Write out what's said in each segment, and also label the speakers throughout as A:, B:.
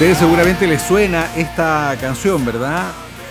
A: ustedes seguramente les suena esta canción, ¿verdad?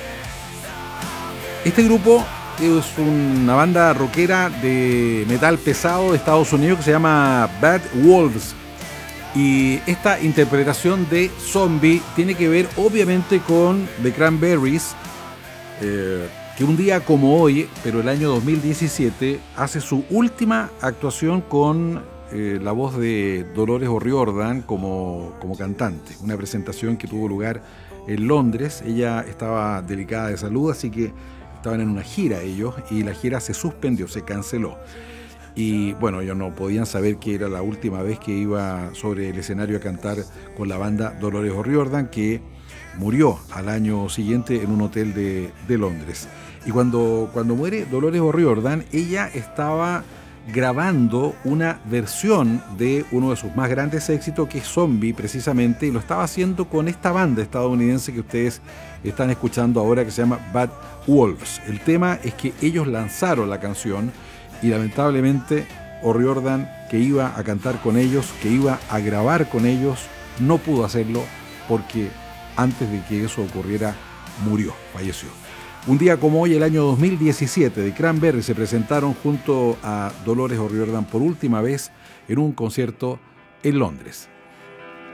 A: Este grupo es una banda rockera de metal pesado de Estados Unidos que se llama Bad Wolves. Y esta interpretación de Zombie tiene que ver obviamente con The Cranberries, que un día como hoy, pero el año 2017, hace su última actuación con la voz de Dolores O'Riordan como cantante. Una presentación que tuvo lugar en Londres. Ella estaba delicada de salud, así que estaban en una gira ellos, y la gira se suspendió, se canceló. Y bueno, ellos no podían saber que era la última vez que iba sobre el escenario a cantar con la banda Dolores O'Riordan, que murió al año siguiente en un hotel de Londres. Y cuando muere Dolores O'Riordan, ella estaba grabando una versión de uno de sus más grandes éxitos, que es Zombie precisamente, y lo estaba haciendo con esta banda estadounidense que ustedes están escuchando ahora, que se llama Bad Wolves. El tema es que ellos lanzaron la canción y lamentablemente O'Riordan, que iba a cantar con ellos, que iba a grabar con ellos, no pudo hacerlo porque antes de que eso ocurriera murió, falleció. Un día como hoy, el año 2017, The Cranberries se presentaron junto a Dolores O'Riordan por última vez en un concierto en Londres.